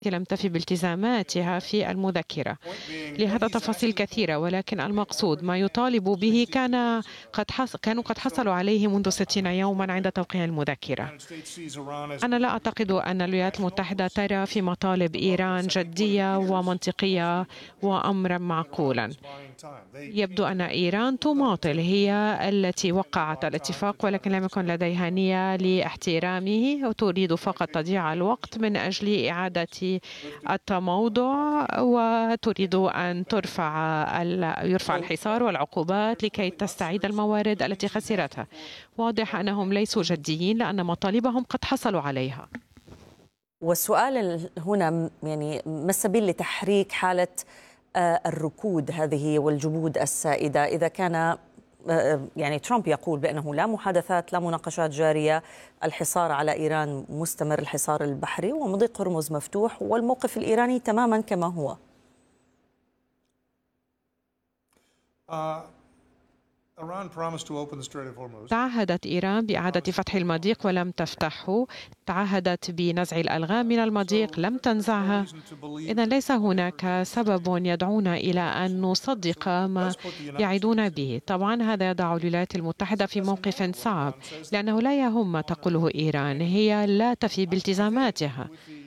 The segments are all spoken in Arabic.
لم تفي بالتزاماتها في المذكرة. لهذا تفاصيل كثيرة، ولكن المقصود ما يطالب به كانوا قد حصلوا عليه منذ 60 يوما عند توقيع المذكرة. أنا لا أعتقد أن الولايات المتحدة ترى في مطالب إيران جدية ومنطقية وأمرا معقولا. يبدو أن إيران تماطل، هي التي وقعت الاتفاق ولكن لم يكن لديها نية لاحترامه، وتريد فقط تضييع الوقت من أجل إعادة التموضع، وتريد أن يرفع الحصار والعقوبات لكي تستعيد الموارد التي خسرتها. واضح أنهم ليسوا جديين لأن مطالبهم قد حصلوا عليها. والسؤال هنا يعني ما السبيل لتحريك حالة الركود هذه والجمود السائدة إذا كان يعني ترامب يقول بأنه لا محادثات لا مناقشات جارية، الحصار على إيران مستمر، الحصار البحري ومضيق هرمز مفتوح، والموقف الإيراني تماما كما هو؟ تعهدت إيران بإعادة فتح المضيق ولم تفتحه، تعهدت بنزع الألغام من المضيق لم تنزعها. إذن ليس هناك سبب يدعونا إلى أن نصدق ما يعدون به. طبعا هذا يضع الولايات المتحدة في موقف صعب، لأنه لا يهم ما تقوله إيران، هي لا تفي بالتزاماتها.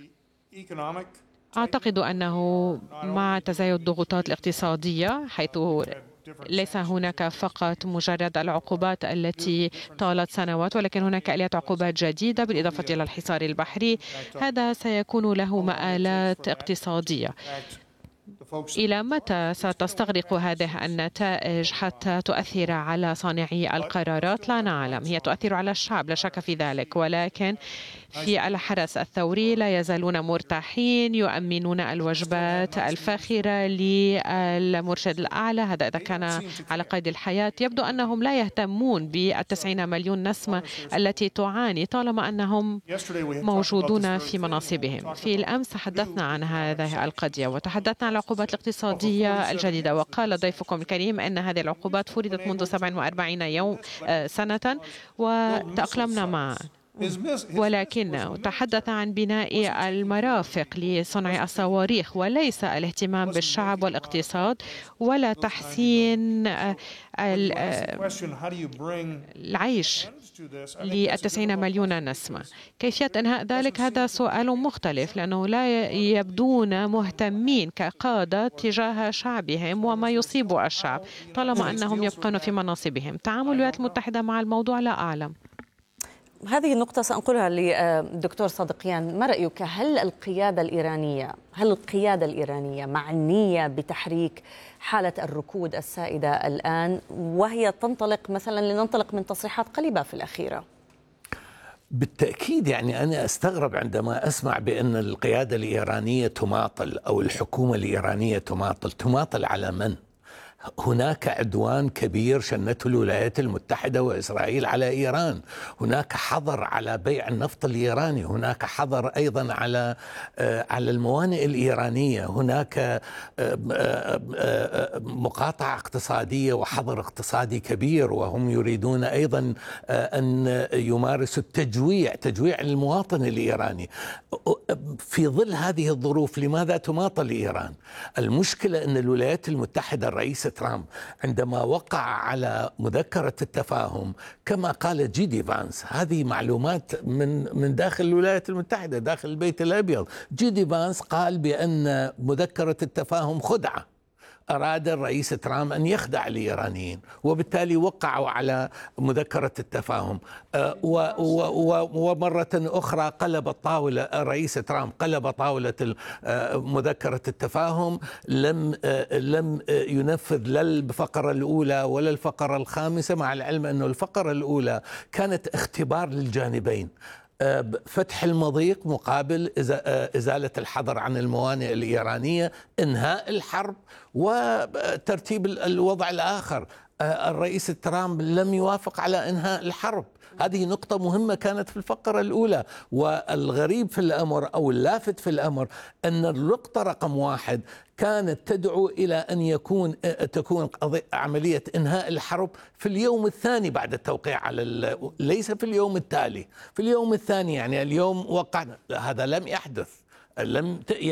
أعتقد أنه مع تزايد الضغوطات الاقتصادية، حيث ليس هناك فقط مجرد العقوبات التي طالت سنوات، ولكن هناك آليات عقوبات جديدة بالإضافة إلى الحصار البحري، هذا سيكون له مآلات اقتصادية. إلى متى ستستغرق هذه النتائج حتى تؤثر على صانعي القرارات؟ لا نعلم. هي تؤثر على الشعب لا شك في ذلك، ولكن في الحرس الثوري لا يزالون مرتاحين، يؤمنون الوجبات الفاخرة للمرشد الأعلى، هذا إذا كان على قيد الحياة. يبدو أنهم لا يهتمون ب90 مليون نسمة التي تعاني طالما أنهم موجودون في مناصبهم. في الأمس تحدثنا عن هذه القضية وتحدثنا عن العقوبات الاقتصادية الجديدة، وقال ضيفكم الكريم أن هذه العقوبات فرضت منذ 47 سنة وتأقلمنا معها، ولكن تحدث عن بناء المرافق لصنع الصواريخ وليس الاهتمام بالشعب والاقتصاد ولا تحسين العيش ل90 مليون نسمة. كيفية إنهاء ذلك هذا سؤال مختلف، لأنه لا يبدون مهتمين كقادة تجاه شعبهم وما يصيب الشعب طالما أنهم يبقون في مناصبهم. تعامل الولايات المتحدة مع الموضوع لا أعلم. هذه النقطة سأنقلها للدكتور صادقيان، ما رأيك؟ هل القيادة الإيرانية معنية بتحريك حالة الركود السائدة الآن، وهي تنطلق مثلا لننطلق من تصريحات قليبة في الأخيرة؟ بالتأكيد، يعني أنا أستغرب عندما أسمع بأن القيادة الإيرانية تماطل أو الحكومة الإيرانية تماطل على من؟ هناك عدوان كبير شنته الولايات المتحدة وإسرائيل على إيران، هناك حظر على بيع النفط الإيراني، هناك حظر أيضا على الموانئ الإيرانية، هناك مقاطعة اقتصادية وحظر اقتصادي كبير، وهم يريدون أيضا أن يمارسوا تجويع المواطن الإيراني. في ظل هذه الظروف لماذا تماطل إيران؟ المشكلة أن الولايات المتحدة الرئيس ترامب عندما وقع على مذكرة التفاهم، كما قال جيدي فانس، هذه معلومات من داخل الولايات المتحدة داخل البيت الأبيض، جيدي فانس قال بأن مذكرة التفاهم خدعة، أراد الرئيس ترامب أن يخدع الإيرانيين، وبالتالي وقعوا على مذكرة التفاهم. ومرة أخرى الرئيس ترامب قلب طاولة مذكرة التفاهم، لم ينفذ لا الفقرة الأولى ولا الفقرة الخامسة، مع العلم أن الفقرة الأولى كانت اختبار للجانبين، فتح المضيق مقابل إزالة الحظر عن الموانئ الإيرانية، إنهاء الحرب وترتيب الوضع الآخر. الرئيس ترامب لم يوافق على إنهاء الحرب، هذه نقطة مهمة كانت في الفقرة الأولى. والغريب في الأمر أو اللافت في الأمر أن النقطة رقم 1 كانت تدعو إلى أن تكون عملية إنهاء الحرب في اليوم الثاني بعد التوقيع على ليس في اليوم التالي، في اليوم الثاني، يعني اليوم وقعنا، هذا لم يحدث.